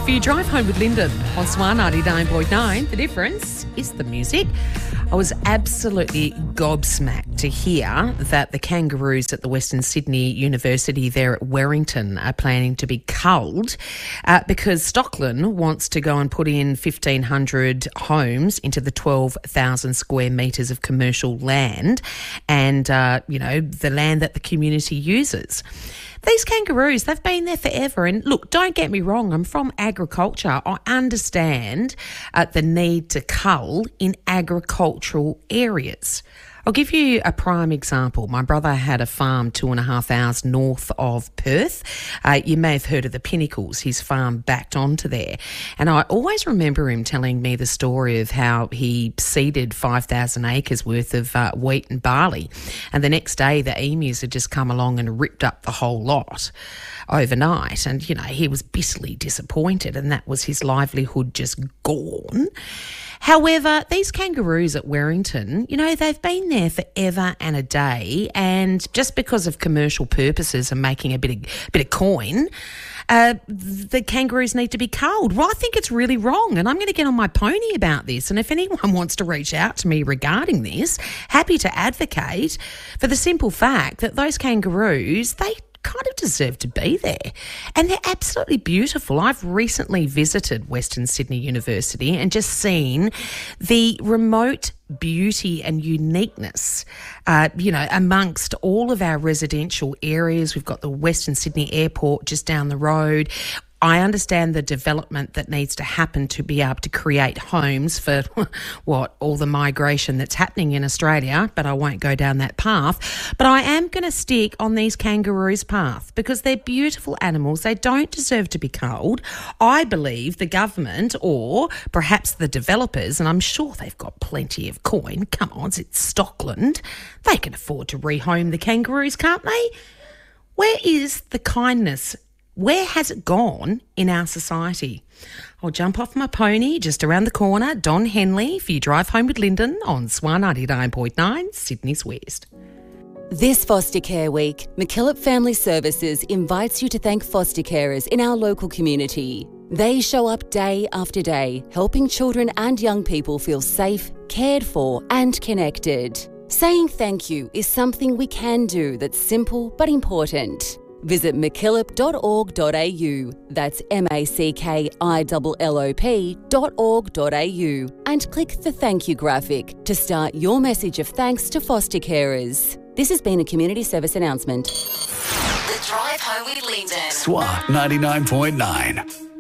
For your drive home with Lyndon on SWAR 99.9, the difference is the music. I was absolutely gobsmacked to hear that the kangaroos at the Western Sydney University there at Werrington are planning to be culled because Stockland wants to go and put in 1,500 homes into the 12,000 square metres of commercial land and, the land that the community uses. These kangaroos, they've been there forever. And look, don't get me wrong, I'm from agriculture. I understand the need to cull in agricultural areas. I'll give you a prime example. My brother had a farm 2.5 hours north of Perth. You may have heard of the Pinnacles. His farm backed onto there. And I always remember him telling me the story of how he seeded 5,000 acres worth of wheat and barley. And the next day, the emus had just come along and ripped up the whole lot overnight. And, he was bitterly disappointed, and that was his livelihood just gone. However, these kangaroos at Werrington, they've been there forever and a day, and just because of commercial purposes and making a bit of coin, the kangaroos need to be culled. Well, I think it's really wrong, and I'm going to get on my pony about this. And if anyone wants to reach out to me regarding this, happy to advocate for the simple fact that those kangaroos, they kind of deserve to be there. And they're absolutely beautiful. I've recently visited Western Sydney University and just seen the remote beauty and uniqueness, amongst all of our residential areas. We've got the Western Sydney Airport just down the road. I understand the development that needs to happen to be able to create homes for all the migration that's happening in Australia, but I won't go down that path. But I am going to stick on these kangaroos' path because they're beautiful animals. They don't deserve to be culled. I believe the government or perhaps the developers, and I'm sure they've got plenty of coin, come on, it's Stockland, they can afford to rehome the kangaroos, can't they? Where is the kindness? Where has it gone in our society? I'll jump off my pony just around the corner. Don Henley for your drive home with Lyndon on SWAR 99.9, Sydney's West. This Foster Care Week, MacKillop Family Services invites you to thank foster carers in our local community. They show up day after day, helping children and young people feel safe, cared for and connected. Saying thank you is something we can do that's simple but important. Visit mackillop.org.au, that's mackillop.org.au, and click the thank you graphic to start your message of thanks to foster carers. This has been a community service announcement. The Drive Home with Lyndon. SWAR 99.9.